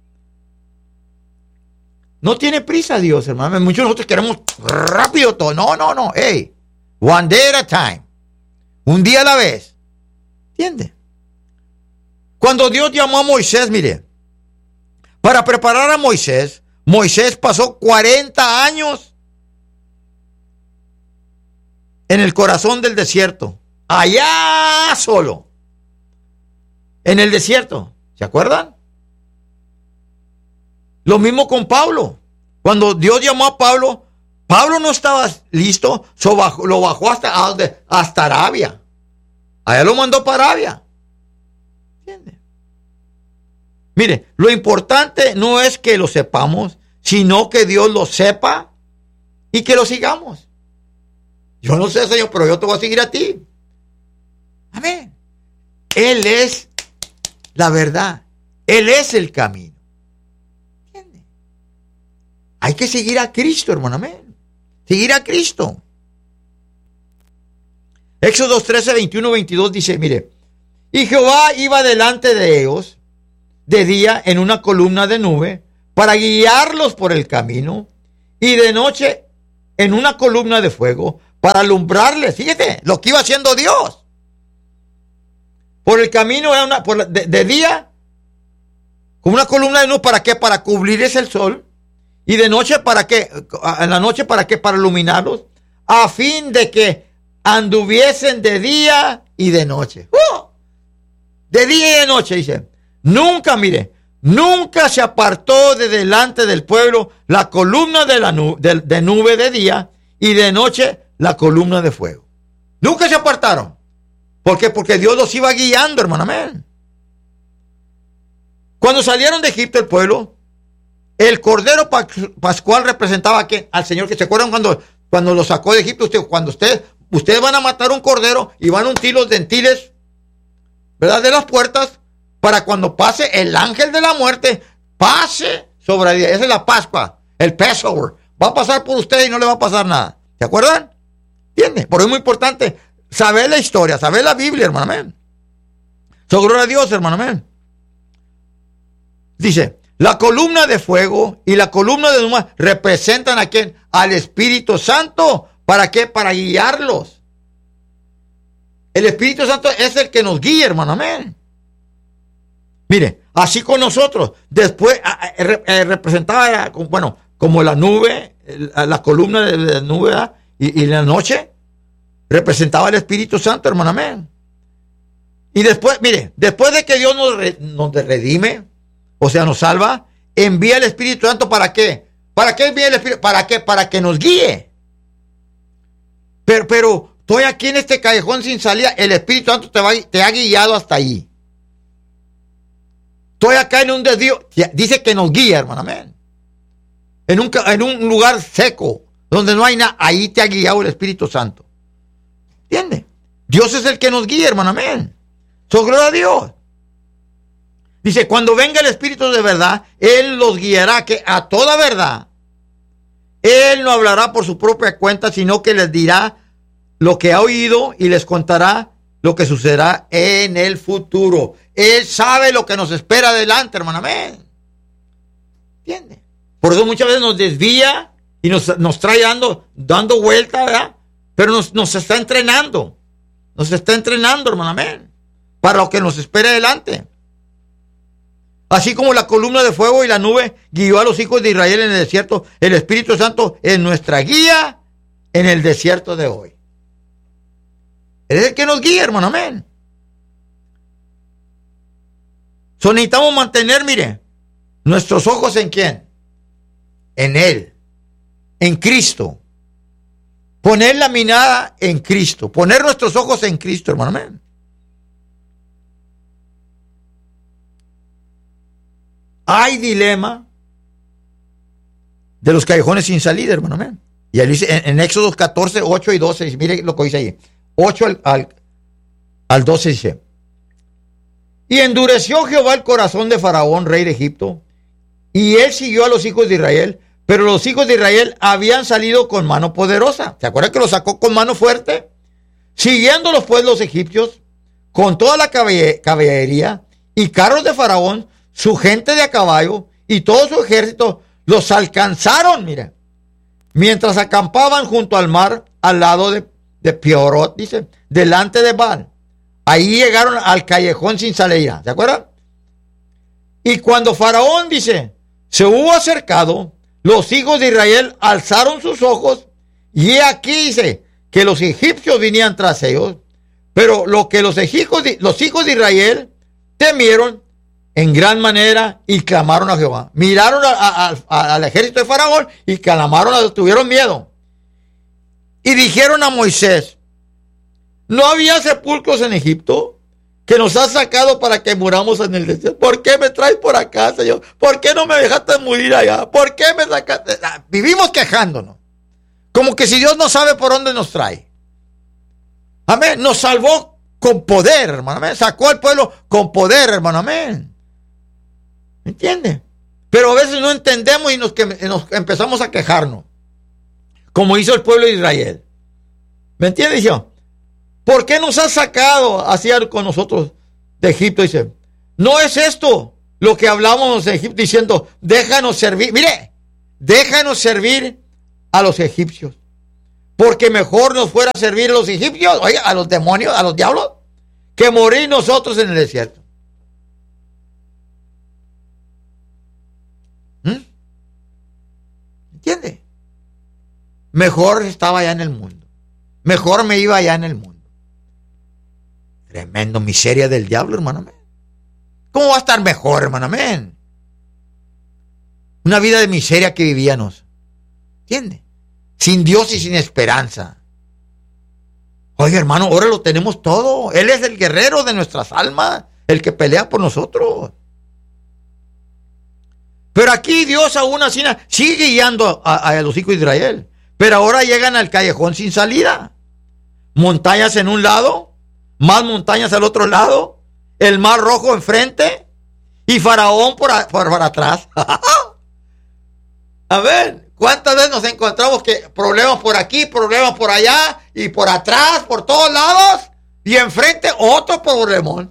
No tiene prisa Dios, hermano. Muchos de nosotros queremos rápido todo. No, no, no. Hey, one day at a time. Un día a la vez. ¿Entiende? Cuando Dios llamó a Moisés, mire, para preparar a Moisés, Moisés pasó cuarenta años en el corazón del desierto. Allá solo. En el desierto. ¿Se acuerdan? Lo mismo con Pablo. Cuando Dios llamó a Pablo, Pablo no estaba listo, so bajó, lo bajó hasta, hasta Arabia. Allá lo mandó para Arabia. ¿Entiende? Mire, lo importante no es que lo sepamos, sino que Dios lo sepa y que lo sigamos. Yo no sé, Señor, pero yo te voy a seguir a ti. Amén. Él es la verdad. Él es el camino. ¿Entiende? Hay que seguir a Cristo, hermano. Amén. Seguir a Cristo. Éxodo trece, veintiuno, veintidós dice, mire, y Jehová iba delante de ellos de día en una columna de nube para guiarlos por el camino y de noche en una columna de fuego para alumbrarles. Fíjate lo que iba haciendo Dios. Por el camino era una, por la, de, de día como una columna de nube, ¿para qué? Para cubrirles el sol. Y de noche, ¿para qué? En la noche, ¿para qué? Para iluminarlos, a fin de que anduviesen de día y de noche. ¡Uh! De día y de noche, dice. Nunca, mire, nunca se apartó de delante del pueblo la columna de, la nube, de, de nube de día y de noche la columna de fuego. Nunca se apartaron. ¿Por qué? Porque Dios los iba guiando, hermano. Amén. Cuando salieron de Egipto el pueblo, el Cordero Pascual representaba a ¿quién? Al Señor. Que se acuerdan cuando, cuando lo sacó de Egipto. Usted, cuando usted, ustedes van a matar un cordero y van a untir los dentiles, ¿verdad? De las puertas, para cuando pase el ángel de la muerte, pase sobre el día. Esa es la Pascua, el Passover. Va a pasar por usted y no le va a pasar nada. ¿Se acuerdan? ¿Entiende? Por eso es muy importante saber la historia, saber la Biblia, hermano. Amén. So, gloria a Dios, hermano. Amén. Dice, la columna de fuego y la columna de nube representan a quién? Al Espíritu Santo. ¿Para qué? Para guiarlos. El Espíritu Santo es el que nos guía, hermano. Amén. Mire, así con nosotros. Después eh, eh, representaba, bueno, como la nube, la columna de la nube, ¿verdad? y, y la noche representaba el Espíritu Santo, hermano. Amén. Y después, mire, después de que Dios nos, re, nos redime, o sea, nos salva, envía el Espíritu Santo. ¿Para qué? ¿Para qué envía el Espíritu? ¿Para qué? Para que nos guíe. Pero, pero, estoy aquí en este callejón sin salida. El Espíritu Santo te, va, te ha guiado hasta allí. Estoy acá en un desvío. Dice que nos guía, hermano. Amén. En un, en un lugar seco, donde no hay nada, ahí te ha guiado el Espíritu Santo. ¿Entiendes? Dios es el que nos guía, hermano. Amén. So, gloria a Dios. Dice, cuando venga el Espíritu de verdad, Él los guiará que a toda verdad. Él no hablará por su propia cuenta, sino que les dirá lo que ha oído y les contará lo que sucederá en el futuro. Él sabe lo que nos espera adelante, hermano. Amén. ¿Entiende? Por eso muchas veces nos desvía y nos, nos trae dando, dando vuelta, ¿verdad? Pero nos, nos está entrenando. Nos está entrenando, hermano. Amén. Para lo que nos espera adelante. Así como la columna de fuego y la nube guió a los hijos de Israel en el desierto, el Espíritu Santo es nuestra guía en el desierto de hoy. Él es el que nos guía, hermano. Amén. So, necesitamos mantener, mire, nuestros ojos en quién? En Él. En Cristo. Poner la mirada en Cristo. Poner nuestros ojos en Cristo, hermano. Amén. Hay dilema de los callejones sin salida, hermano. Amén. Y él dice en, en Éxodo catorce, ocho y doce, mire lo que dice ahí. ocho al, al, al doce dice: y endureció Jehová el corazón de Faraón, rey de Egipto, y él siguió a los hijos de Israel, pero los hijos de Israel habían salido con mano poderosa. ¿Se acuerdan que los sacó con mano fuerte? Siguiéndolos pues los egipcios, con toda la caballería y carros de Faraón, su gente de a caballo y todo su ejército, los alcanzaron, mira, mientras acampaban junto al mar, al lado de, de Piorot, dice, delante de Baal. Ahí llegaron al callejón sin salida, ¿se acuerdan? Y cuando Faraón, dice, se hubo acercado, los hijos de Israel alzaron sus ojos, y he aquí, dice, que los egipcios venían tras ellos, pero lo que los hijos de, los hijos de Israel temieron en gran manera y clamaron a Jehová. Miraron a, a, a, al ejército de Faraón y clamaron, tuvieron miedo. Y dijeron a Moisés: ¿no había sepulcros en Egipto que nos has sacado para que muramos en el desierto? ¿Por qué me traes por acá, Señor? ¿Por qué no me dejaste morir allá? ¿Por qué me sacaste? Vivimos quejándonos, como que si Dios no sabe por dónde nos trae. Amén. Nos salvó con poder, hermano. Amén. Sacó al pueblo con poder, hermano. Amén. ¿Me entiende? Pero a veces no entendemos y nos, que, nos empezamos a quejarnos, como hizo el pueblo de Israel. ¿Me entiende, hijo? ¿Por qué nos has sacado así con nosotros de Egipto? Dice, no es esto lo que hablamos de Egipto diciendo, déjanos servir, mire, déjanos servir a los egipcios, porque mejor nos fuera servir a los egipcios, oye, a los demonios, a los diablos, que morir nosotros en el desierto. ¿Mm? ¿Entiende? Mejor estaba allá en el mundo. Mejor me iba allá en el mundo. Tremendo miseria del diablo, hermano. Amén. ¿Cómo va a estar mejor, hermano? Amén. Una vida de miseria que vivíamos. ¿Entiende? Sin Dios y sin esperanza. Oye, hermano, ahora lo tenemos todo. Él es el guerrero de nuestras almas, el que pelea por nosotros. Pero aquí Dios aún así sigue guiando a, a los hijos de Israel. Pero ahora llegan al callejón sin salida. Montañas en un lado, más montañas al otro lado, el mar rojo enfrente y Faraón por, a, por, por atrás. A ver, ¿cuántas veces nos encontramos que problemas por aquí, problemas por allá y por atrás, por todos lados? Y enfrente otro problemón.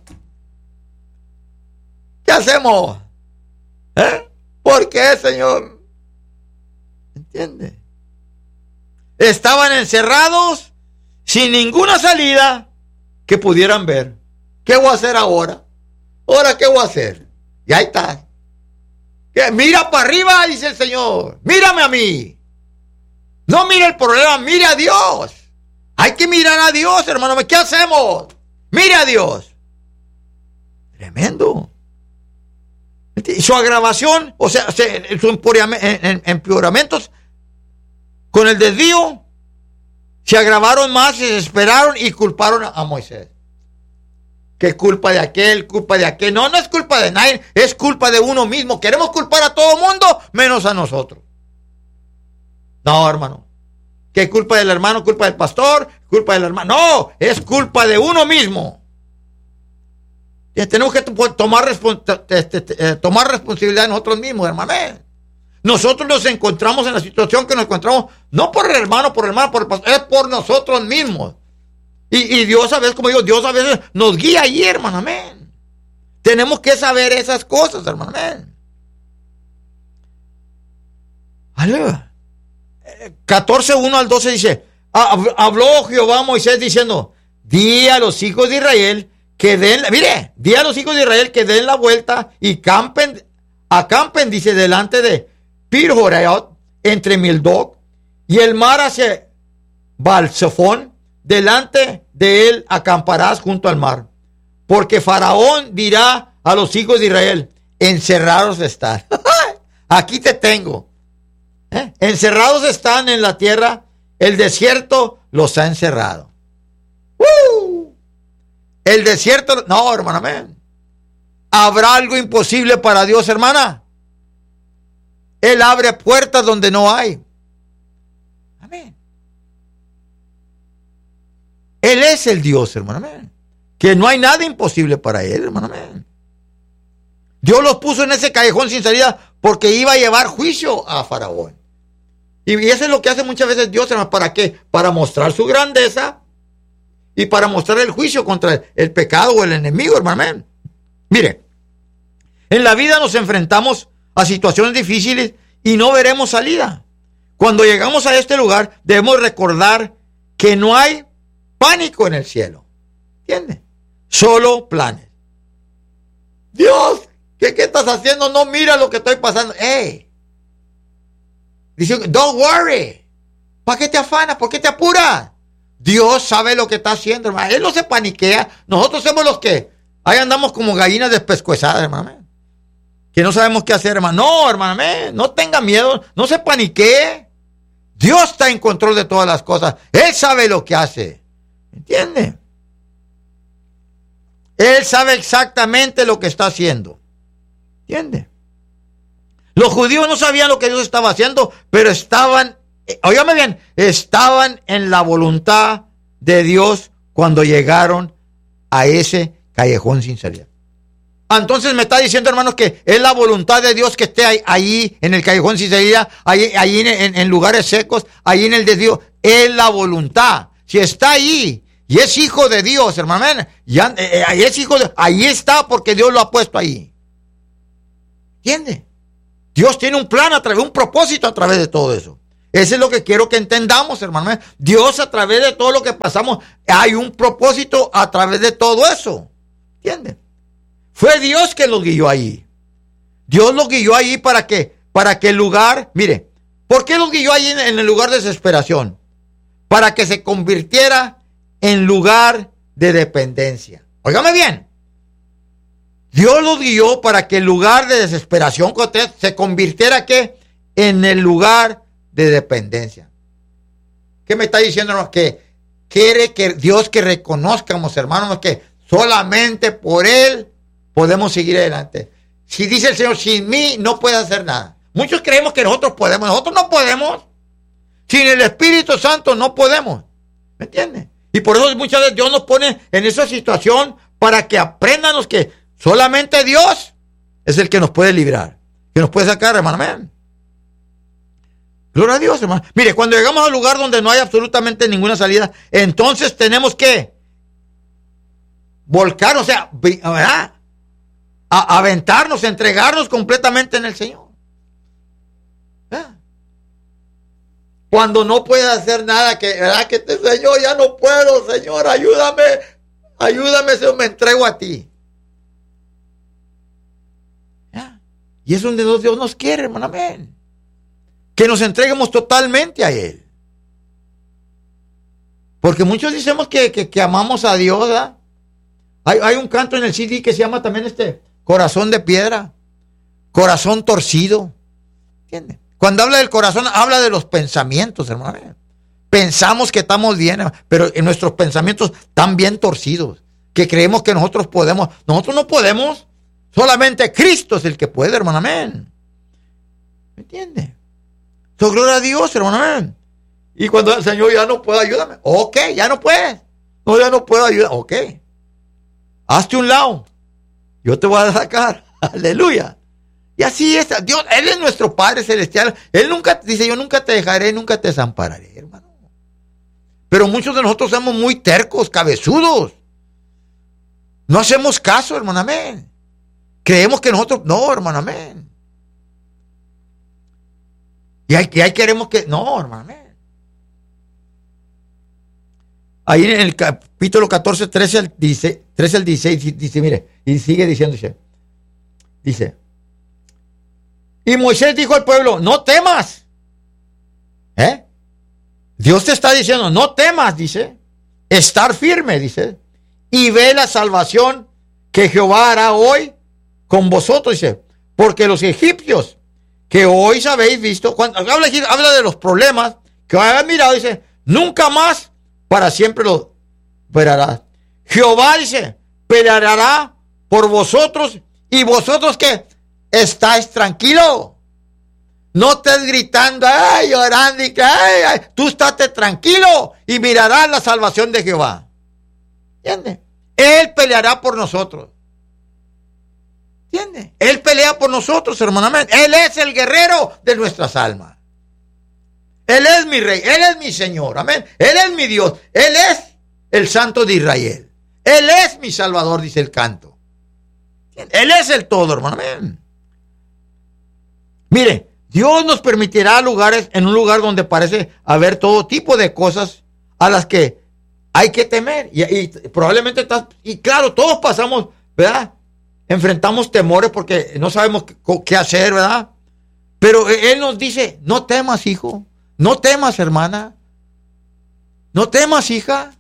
¿Qué hacemos? ¿Eh? ¿Por qué, Señor? ¿Entiende? Estaban encerrados sin ninguna salida que pudieran ver. ¿Qué voy a hacer ahora? ¿Ahora qué voy a hacer? Y ahí está. ¿Qué? Mira para arriba, dice el Señor. Mírame a mí. No mire el problema, mire a Dios. Hay que mirar a Dios, hermano. ¿Qué hacemos? Mire a Dios. Tremendo. Su agravación, o sea, su empeoramientos con el desvío, se agravaron más, se desesperaron y culparon a, a Moisés. ¿Qué culpa de aquel, culpa de aquel? No, no es culpa de nadie, es culpa de uno mismo. Queremos culpar a todo mundo, menos a nosotros. No, hermano. ¿Qué culpa del hermano? ¿Culpa del pastor? ¿Culpa del hermano? No, es culpa de uno mismo. Tenemos que tomar, respons- tomar responsabilidad nosotros mismos, hermano. Nosotros nos encontramos en la situación que nos encontramos, no por el hermano, por el hermano, por el pastor, es por nosotros mismos. Y, y Dios a veces, como digo, Dios a veces nos guía ahí, hermano, amén. Tenemos que saber esas cosas, hermano, amén. Aleluya. catorce, uno al doce dice, habló Jehová a Moisés diciendo, di a los hijos de Israel que den, mire, di a los hijos de Israel que den la vuelta y campen, acampen, dice, delante de Pir-Jorayot, entre Mildok y el mar hacia Baal-Zephón, delante de él acamparás junto al mar, porque Faraón dirá a los hijos de Israel, encerrados están. Aquí te tengo. ¿Eh? Encerrados están en la tierra, el desierto los ha encerrado. ¡Uh! El desierto, no, hermana, amén. ¿Habrá algo imposible para Dios, hermana? Él abre puertas donde no hay. Amén. Él es el Dios, hermano, amén. Que no hay nada imposible para él, hermano, amén. Dios los puso en ese callejón sin salida porque iba a llevar juicio a Faraón. Y eso es lo que hace muchas veces Dios, hermano. ¿Para qué? Para mostrar su grandeza y para mostrar el juicio contra el, el pecado o el enemigo, hermano, amén. Mire, en la vida nos enfrentamos a situaciones difíciles y no veremos salida. Cuando llegamos a este lugar, debemos recordar que no hay pánico en el cielo. ¿Entiendes? Solo planes. Dios, ¿qué, qué estás haciendo? No mira lo que estoy pasando. ¡Ey! Dice, don't worry. ¿Para qué te afanas? ¿Por qué te apuras? Dios sabe lo que está haciendo, hermano. Él no se paniquea. Nosotros somos los que ahí andamos como gallinas despescuezadas, hermano. Que no sabemos qué hacer, hermano. No, hermano, no tenga miedo. No se paniquee. Dios está en control de todas las cosas. Él sabe lo que hace. ¿Entiende? Él sabe exactamente lo que está haciendo. ¿Entiende? Los judíos no sabían lo que Dios estaba haciendo, pero estaban, óigame bien, estaban en la voluntad de Dios cuando llegaron a ese callejón sin salida. Entonces me está diciendo, hermanos, que es la voluntad de Dios que esté ahí, ahí en el callejón sin salida, ahí, ahí en, en, en lugares secos, ahí en el de Dios. Es la voluntad. Si está ahí y es hijo de Dios, hermano, ya, eh, eh, es hijo de, ahí está porque Dios lo ha puesto ahí. ¿Entiende? Dios tiene un plan a través, un propósito a través de todo eso. Eso es lo que quiero que entendamos, hermano. Dios, a través de todo lo que pasamos, hay un propósito a través de todo eso. ¿Entiende? Fue Dios que los guió ahí. Dios los guió ahí para que, para que el lugar, mire, ¿por qué los guió ahí en, en el lugar de desesperación? Para que se convirtiera en lugar de dependencia. Óigame bien. Dios los guió para que el lugar de desesperación se convirtiera ¿qué? En el lugar de dependencia. ¿Qué me está diciendo, hermano? Que quiere que Dios que reconozcamos, hermanos, que solamente por Él podemos seguir adelante. Si dice el Señor, sin mí no puede hacer nada. Muchos creemos que nosotros podemos, nosotros no podemos. Sin el Espíritu Santo no podemos. ¿Me entiendes? Y por eso muchas veces Dios nos pone en esa situación para que aprendamos que solamente Dios es el que nos puede librar, que nos puede sacar, hermano. Amén. Gloria a Dios, hermano. Mire, cuando llegamos al lugar donde no hay absolutamente ninguna salida, entonces tenemos que volcar, o sea, ¿verdad? A, aventarnos, entregarnos completamente en el Señor. ¿Verdad? Cuando no puedes hacer nada, que, ¿verdad? Que te, Señor, ya no puedo, Señor, ayúdame, ayúdame, Señor, me entrego a ti. ¿Ya? Y es donde Dios nos quiere, hermano, amén. Que nos entreguemos totalmente a Él. Porque muchos decimos que, que, que amamos a Dios, ¿verdad? Hay, hay un canto en el C D que se llama también este corazón de piedra, corazón torcido. ¿Entiendes? Cuando habla del corazón, habla de los pensamientos, hermano. Pensamos que estamos bien, pero en nuestros pensamientos están bien torcidos, que creemos que nosotros podemos. Nosotros no podemos. Solamente Cristo es el que puede, hermano. Amén. ¿Me entiende? So, gloria a Dios, hermano. Amén. Y cuando el Señor ya no puede, ayúdame. Ok, ya no puedes. No, ya no puedo ayudar. Ok. Hazte un lado. Yo te voy a sacar. Aleluya. Y así es. Dios, Él es nuestro Padre Celestial. Él nunca, dice, yo nunca te dejaré, nunca te desampararé, hermano. Pero muchos de nosotros somos muy tercos, cabezudos. No hacemos caso, hermano, amén. Creemos que nosotros, no, hermano, amén. Y ahí, y ahí queremos que, no, hermano, amén. Ahí en el capítulo catorce, trece al dieciséis, trece al dieciséis, dice, mire, y sigue diciendo, dice, dice, y Moisés dijo al pueblo, no temas. ¿Eh? Dios te está diciendo, no temas, dice, estar firme, dice, y ve la salvación que Jehová hará hoy con vosotros, dice, porque los egipcios que hoy habéis visto, cuando habla, habla de los problemas que habéis mirado, dice, nunca más para siempre los peleará. Jehová, dice, peleará por vosotros, y vosotros que estáis tranquilos. No estés gritando, ay, llorando, y que, ay, ay. Tú estate tranquilo y mirarás la salvación de Jehová. ¿Entiendes? Él peleará por nosotros. ¿Entiendes? Él pelea por nosotros, hermano. Él es el guerrero de nuestras almas. Él es mi rey, Él es mi Señor, amén. Él es mi Dios, Él es el Santo de Israel. Él es mi Salvador, dice el canto. Él es el todo, hermano, amén. Mire, Dios nos permitirá lugares, en un lugar donde parece haber todo tipo de cosas a las que hay que temer. Y, y probablemente estás, y claro, todos pasamos, ¿verdad? Enfrentamos temores porque no sabemos qué, qué hacer, ¿verdad? Pero Él nos dice, no temas, hijo. No temas, hermana. No temas, hija.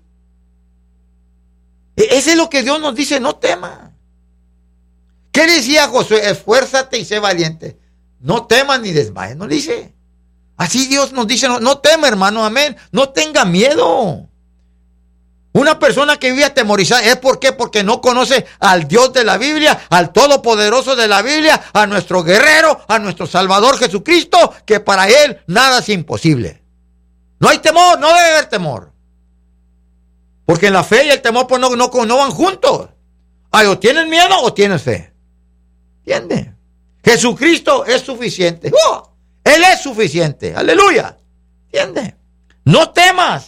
Ese es lo que Dios nos dice, no temas. ¿Qué decía Josué? Esfuérzate y sé valiente. No temas ni desmayes, no dice. Así Dios nos dice, no, no tema, hermano, amén. No tenga miedo. Una persona que vive atemorizada, ¿es por qué? Porque no conoce al Dios de la Biblia, al Todopoderoso de la Biblia, a nuestro guerrero, a nuestro Salvador Jesucristo, que para Él nada es imposible. No hay temor, no debe haber temor. Porque en la fe y el temor pues no, no, no van juntos. Ay, o tienes miedo o tienes fe. ¿Entiendes? Jesucristo es suficiente. ¡Oh! Él es suficiente. Aleluya. ¿Entiendes? No temas.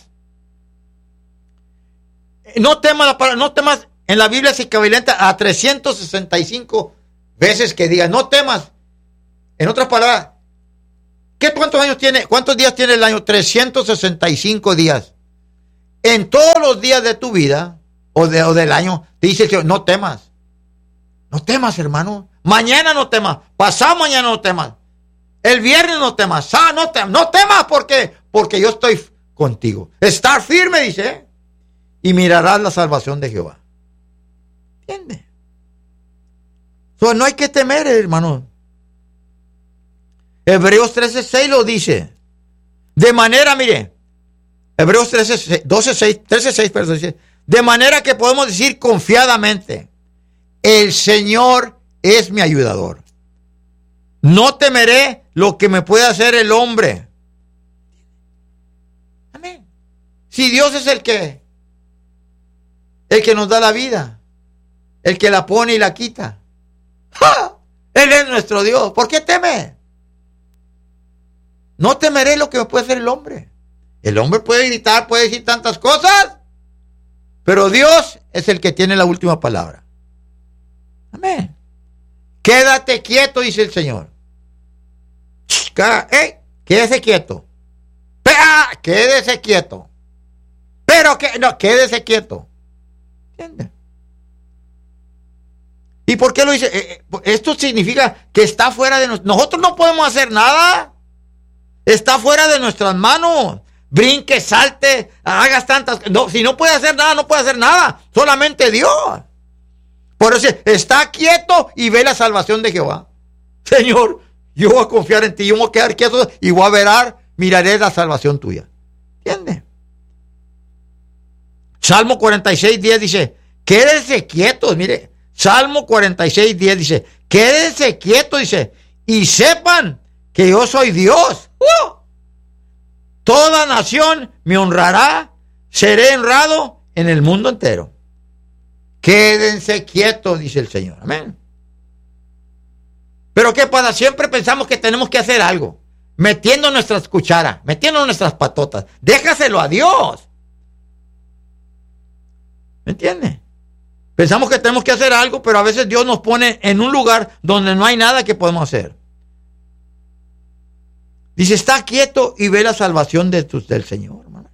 No temas, no temas, en la Biblia es equivalente a trescientas sesenta y cinco veces que diga, no temas. En otras palabras, ¿qué cuántos años tiene? ¿Cuántos días tiene el año? trescientos sesenta y cinco días. En todos los días de tu vida, o, de, o del año, te dice el Señor, no temas. No temas, hermano. Mañana no temas. Pasado mañana no temas. El viernes no temas. Ah, no temas. No temas, ¿por qué? Porque yo estoy contigo. Estar firme, dice, ¿eh? Y mirarás la salvación de Jehová. ¿Entiendes? So, no hay que temer, hermano. Hebreos trece seis lo dice. De manera, mire, Hebreos trece, doce, seis, trece seis, perdón, dice, de manera que podemos decir confiadamente, el Señor es mi ayudador. No temeré lo que me pueda hacer el hombre. Amén. Si Dios es el que El que nos da la vida, el que la pone y la quita. ¡Ja! Él es nuestro Dios. ¿Por qué teme? No temeré lo que me puede hacer el hombre. El hombre puede gritar, puede decir tantas cosas, pero Dios es el que tiene la última palabra. Amén. Quédate quieto, dice el Señor. ¡Eh! Quédese quieto. Quédese quieto. Pero que no, quédese quieto. ¿Entiendes? ¿Y por qué lo dice? Eh, esto significa que está fuera de nosotros. Nosotros no podemos hacer nada. Está fuera de nuestras manos. Brinque, salte, hagas tantas. No, si no puede hacer nada, no puede hacer nada. Solamente Dios. Por eso está quieto y ve la salvación de Jehová. Señor, yo voy a confiar en ti. Yo me voy a quedar quieto y voy a verar, miraré la salvación tuya. ¿Entiendes? Salmo cuarenta y seis, diez dice, quédense quietos, mire, Salmo cuarenta y seis, diez dice, quédense quietos, dice, y sepan que yo soy Dios. ¡Uh! Toda nación me honrará, seré honrado en el mundo entero. Quédense quietos, dice el Señor, amén. Pero ¿qué pasa? Siempre pensamos que tenemos que hacer algo, metiendo nuestras cucharas, metiendo nuestras patotas. Déjaselo a Dios. ¿Me entiende? Pensamos que tenemos que hacer algo, pero a veces Dios nos pone en un lugar donde no hay nada que podemos hacer. Dice, está quieto y ve la salvación de tus, del Señor, hermano.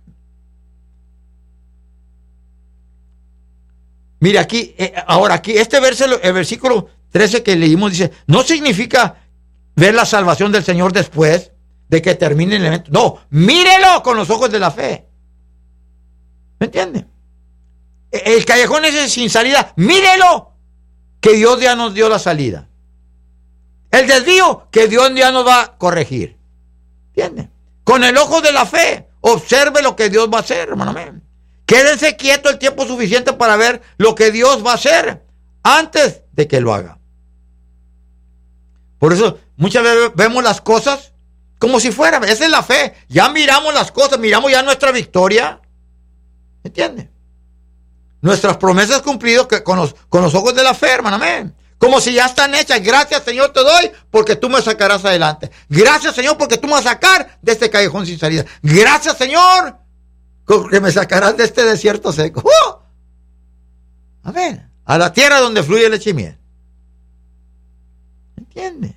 Mire aquí, eh, ahora aquí, este versículo, el versículo trece que leímos dice, no significa ver la salvación del Señor después de que termine el evento. No, mírelo con los ojos de la fe. ¿Me entiende? El callejón ese sin salida, mírelo, que Dios ya nos dio la salida. El desvío, que Dios ya nos va a corregir. ¿Entiende? Con el ojo de la fe, observe lo que Dios va a hacer, hermano. Quédense quieto el tiempo suficiente para ver lo que Dios va a hacer antes de que lo haga. Por eso muchas veces vemos las cosas como si fuera, esa es la fe. Ya miramos las cosas, miramos ya nuestra victoria. ¿Entiende? Nuestras promesas cumplidas que con, los, con los ojos de la fe, hermano, amén. Como si ya están hechas. Gracias, Señor, te doy porque tú me sacarás adelante. Gracias, Señor, porque tú me vas a sacar de este callejón sin salida. Gracias, Señor, porque me sacarás de este desierto seco. ¡Uh! Amén. A la tierra donde fluye leche y miel. ¿Entiende?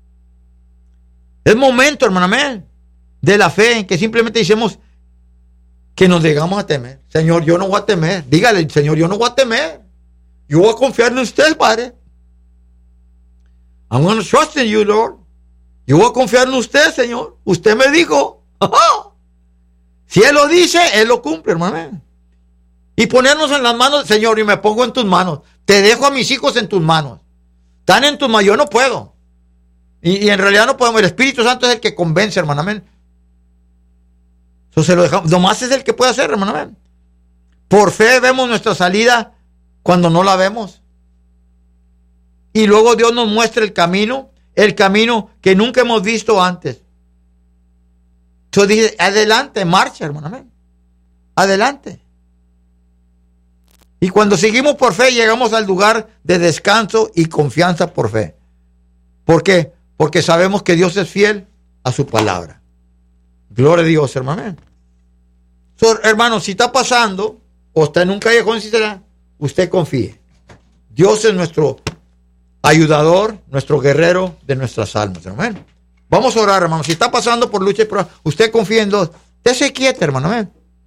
Es momento, hermano, amén, de la fe en que simplemente decimos que nos llegamos a temer. Señor, yo no voy a temer. Dígale, Señor, yo no voy a temer. Yo voy a confiar en usted, Padre. I'm going to trust in you, Lord. Yo voy a confiar en usted, Señor. Usted me dijo. Si Él lo dice, Él lo cumple, hermano. Y ponernos en las manos, Señor, y me pongo en tus manos. Te dejo a mis hijos en tus manos. Están en tus manos, yo no puedo. Y, y en realidad no podemos. El Espíritu Santo es el que convence, hermano. Amén. Eso se lo dejamos. Nomás es el que puede hacer, hermano. Amén. Por fe vemos nuestra salida cuando no la vemos. Y luego Dios nos muestra el camino, el camino que nunca hemos visto antes. Entonces dice, adelante, marcha, hermano. Amén. Adelante. Y cuando seguimos por fe, llegamos al lugar de descanso y confianza por fe. ¿Por qué? Porque sabemos que Dios es fiel a su palabra. Gloria a Dios, hermano. So, hermano, si está pasando o está en un callejón, si será, usted confíe. Dios es nuestro ayudador, nuestro guerrero de nuestras almas, hermano. Vamos a orar, hermano. Si está pasando por lucha y prueba, usted confía en Dios. Dése quieto, hermano. Amén.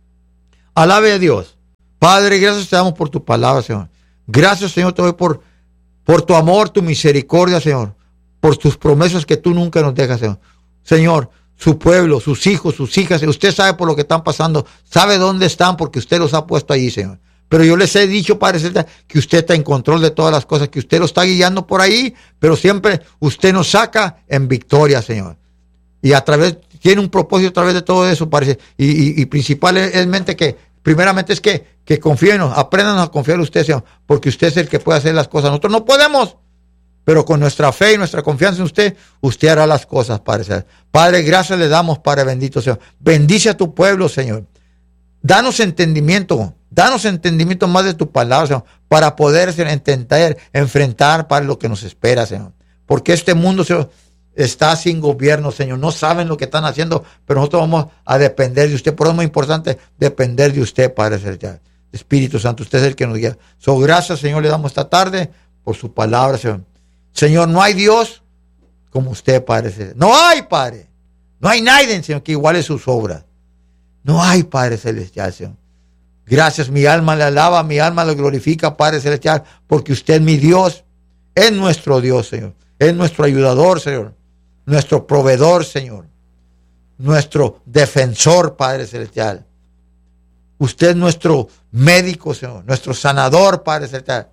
Alabe a Dios. Padre, gracias te damos por tu palabra, Señor. Gracias, Señor, te doy por, por tu amor, tu misericordia, Señor. Por tus promesas que tú nunca nos dejas, Señor. Señor, su pueblo, sus hijos, sus hijas, usted sabe por lo que están pasando, sabe dónde están porque usted los ha puesto allí, Señor. Pero yo les he dicho, Padre Celestial, que usted está en control de todas las cosas, que usted lo está guiando por ahí, pero siempre usted nos saca en victoria, Señor. Y a través, tiene un propósito a través de todo eso, parece. Y, y, y principalmente que, primeramente es que, que confíen, aprendan a confiar en usted, Señor, porque usted es el que puede hacer las cosas. Nosotros no podemos, pero con nuestra fe y nuestra confianza en usted, usted hará las cosas, Padre Celestial. Padre, gracias le damos, Padre bendito, Señor. Bendice a tu pueblo, Señor. Danos entendimiento, danos entendimiento más de tu palabra, Señor, para poder entender, enfrentar para lo que nos espera, Señor. Porque este mundo, Señor, está sin gobierno, Señor. No saben lo que están haciendo, pero nosotros vamos a depender de usted. Por eso es muy importante depender de usted, Padre Celestial. Espíritu Santo, usted es el que nos guía. So, gracias, Señor, le damos esta tarde por su palabra, Señor. Señor, no hay Dios como usted, Padre Celestial. No hay, Padre. No hay nadie, Señor, que iguale sus obras. No hay, Padre Celestial, Señor. Gracias, mi alma le alaba, mi alma le glorifica, Padre Celestial, porque usted, mi Dios, es nuestro Dios, Señor. Es nuestro ayudador, Señor. Nuestro proveedor, Señor. Nuestro defensor, Padre Celestial. Usted es nuestro médico, Señor. Nuestro sanador, Padre Celestial.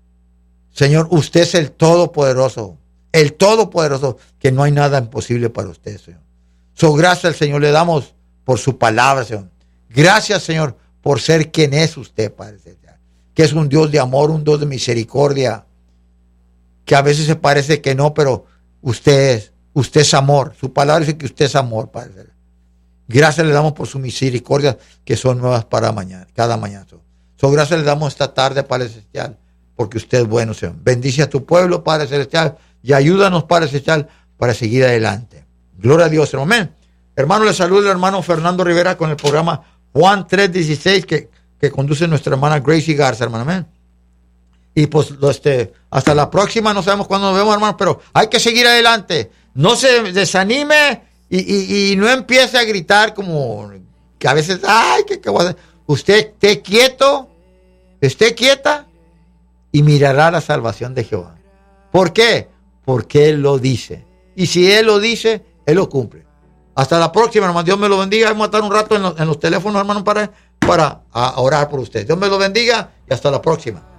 Señor, usted es el Todopoderoso. El Todopoderoso, que no hay nada imposible para usted, Señor. So, gracias al Señor le damos por su palabra, Señor. Gracias, Señor, por ser quien es usted, Padre Celestial. Que es un Dios de amor, un Dios de misericordia. Que a veces se parece que no, pero usted es, usted es amor. Su palabra dice que usted es amor, Padre Celestial. Gracias le damos por su misericordia, que son nuevas para mañana, cada mañana. So, gracias le damos esta tarde, Padre Celestial, porque usted es bueno, Señor. Bendice a tu pueblo, Padre Celestial, y ayúdanos, Padre Celestial, para seguir adelante. Gloria a Dios, amén. Hermano, le saluda el hermano Fernando Rivera con el programa Juan tres dieciséis, que que conduce nuestra hermana Gracie Garza, hermano, amén. Y pues este, hasta la próxima, no sabemos cuándo nos vemos, hermano, pero hay que seguir adelante. No se desanime y, y, y no empiece a gritar como que a veces, ay, que, que voy a hacer. Usted esté quieto, esté quieta y mirará la salvación de Jehová. ¿Por qué? Porque Él lo dice. Y si Él lo dice, Él lo cumple. Hasta la próxima, hermano. Dios me lo bendiga. Vamos a estar un rato en los, en los teléfonos, hermano, para, para a orar por usted. Dios me lo bendiga y hasta la próxima.